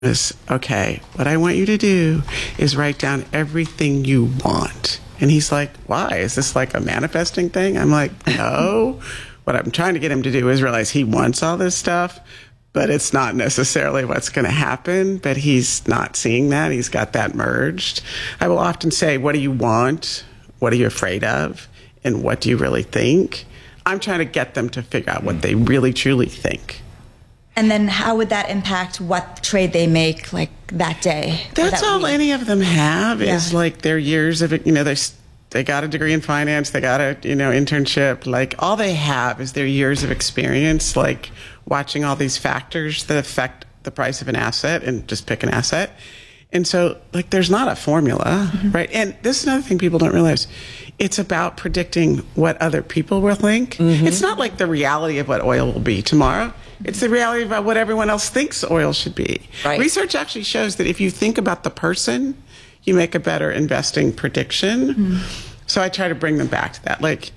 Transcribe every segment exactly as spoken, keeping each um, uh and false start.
is, okay, what I want you to do is write down everything you want. And he's like, why? Is this like a manifesting thing? I'm like, no. What I'm trying to get him to do is realize he wants all this stuff, but it's not necessarily what's going to happen. But he's not seeing that. He's got that merged. I will often say, what do you want? What are you afraid of? And what do you really think? I'm trying to get them to figure out what they really, truly think. And then how would that impact what trade they make, like, that day? That's that all week? Any of them have yeah. is, like, their years of, you know, they they got a degree in finance, they got a, you know, internship. Like, all they have is their years of experience, like, watching all these factors that affect the price of an asset, and just pick an asset. And so, like, there's not a formula, mm-hmm. right? And this is another thing people don't realize. It's about predicting what other people will think. Mm-hmm. It's not like the reality of what oil will be tomorrow. It's the reality about what everyone else thinks oil should be. Right. Research actually shows that if you think about the person, you make a better investing prediction. Mm-hmm. So I try to bring them back to that. Like,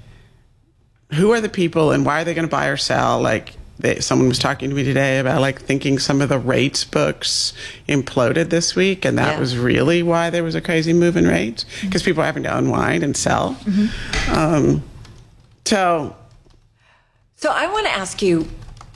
who are the people and why are they going to buy or sell? Like, they, someone was talking to me today about, like, thinking some of the rates books imploded this week, and that yeah. was really why there was a crazy move in rates, because mm-hmm. people are having to unwind and sell. Mm-hmm. Um, so, so I want to ask you,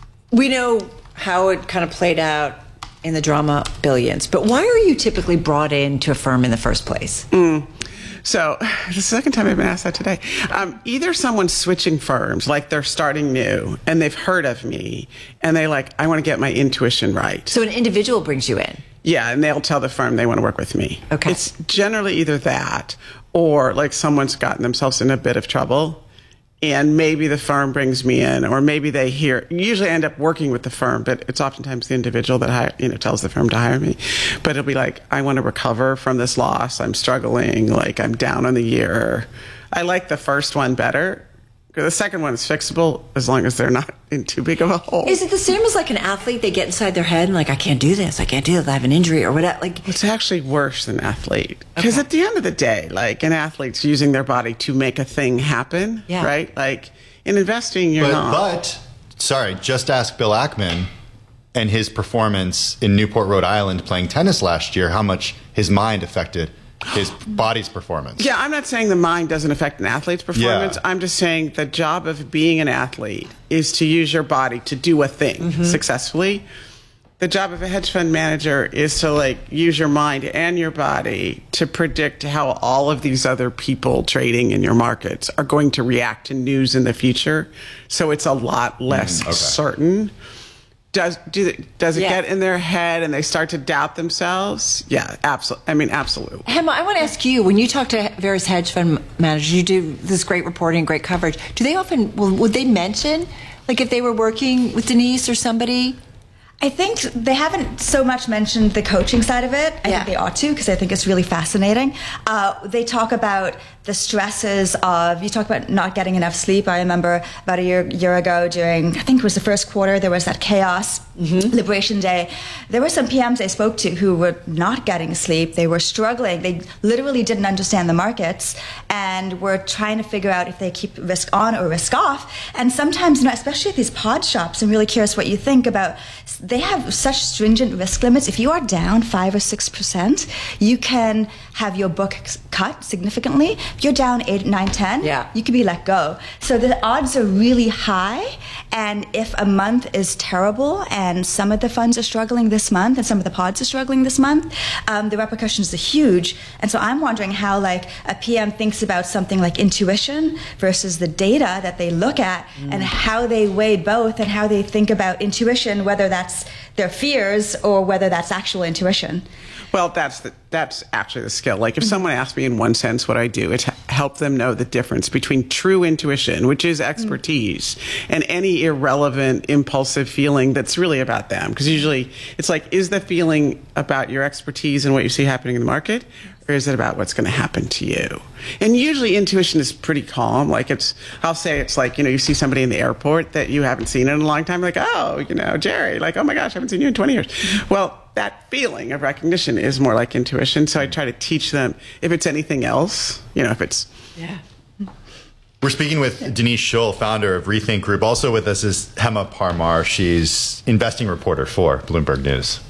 we know how it kind of played out in the drama Billions, but why are you typically brought into a firm in the first place? Mm. So, the second time I've been asked that today. Um, either someone's switching firms, like they're starting new, and they've heard of me, and they like, I want to get my intuition right. So an individual brings you in? Yeah, and they'll tell the firm they want to work with me. Okay. It's generally either that, or like someone's gotten themselves in a bit of trouble, and maybe the firm brings me in, or maybe they hear, usually I end up working with the firm, but it's oftentimes the individual that hire, you know, tells the firm to hire me. But it'll be like, I want to recover from this loss. I'm struggling. Like, I'm down on the year. I like the first one better. The second one is fixable as long as they're not in too big of a hole. Is it the same as like an athlete? They get inside their head and like, I can't do this. I can't do this. I have an injury or whatever. Like, it's actually worse than athlete. Because okay. at the end of the day, like, an athlete's using their body to make a thing happen, yeah. right? Like, in investing, you're but, not. But, sorry, just ask Bill Ackman and his performance in Newport, Rhode Island playing tennis last year, how much his mind affected his body's performance. Yeah, I'm not saying the mind doesn't affect an athlete's performance. Yeah. I'm just saying the job of being an athlete is to use your body to do a thing mm-hmm. successfully. The job of a hedge fund manager is to, like, use your mind and your body to predict how all of these other people trading in your markets are going to react to news in the future. So it's a lot less mm, okay. certain. Does do does it yeah. get in their head and they start to doubt themselves? Yeah, absolutely. I mean, absolutely. Hema, I want to ask you, when you talk to various hedge fund managers, you do this great reporting, great coverage. Do they often, would they mention, like, if they were working with Denise or somebody? I think they haven't so much mentioned the coaching side of it. I yeah. think they ought to, because I think it's really fascinating. Uh, they talk about the stresses of, you talk about not getting enough sleep. I remember about a year, year ago during, I think it was the first quarter, there was that chaos, mm-hmm. Liberation Day. There were some P Ms I spoke to who were not getting sleep. They were struggling. They literally didn't understand the markets and were trying to figure out if they keep risk on or risk off. And sometimes, you know, especially at these pod shops, I'm really curious what you think about, they have such stringent risk limits. If you are down five or six percent, you can have your book cut significantly. If you're down eight, nine, ten, yeah. you can be let go. So the odds are really high. And if a month is terrible and some of the funds are struggling this month and some of the pods are struggling this month, um, the repercussions are huge. And so I'm wondering how, like, a P M thinks about something like intuition versus the data that they look at mm. and how they weigh both and how they think about intuition, whether that's their fears or whether that's actual intuition. Well, that's the, that's actually the skill. Like, if someone asks me in one sense what I do, it's help them know the difference between true intuition, which is expertise, mm. and any irrelevant, impulsive feeling that's really about them. Because usually it's like, is the feeling about your expertise and what you see happening in the market? Or is it about what's going to happen to you? And usually intuition is pretty calm. Like, it's, I'll say it's like, you know, you see somebody in the airport that you haven't seen in a long time, like, oh, you know, Jerry, like, oh my gosh, I haven't seen you in twenty years. Well, that feeling of recognition is more like intuition. So I try to teach them, if it's anything else, you know, if it's... Yeah. We're speaking with Denise Shull, founder of Rethink Group. Also with us is Hema Parmar. She's investing reporter for Bloomberg News.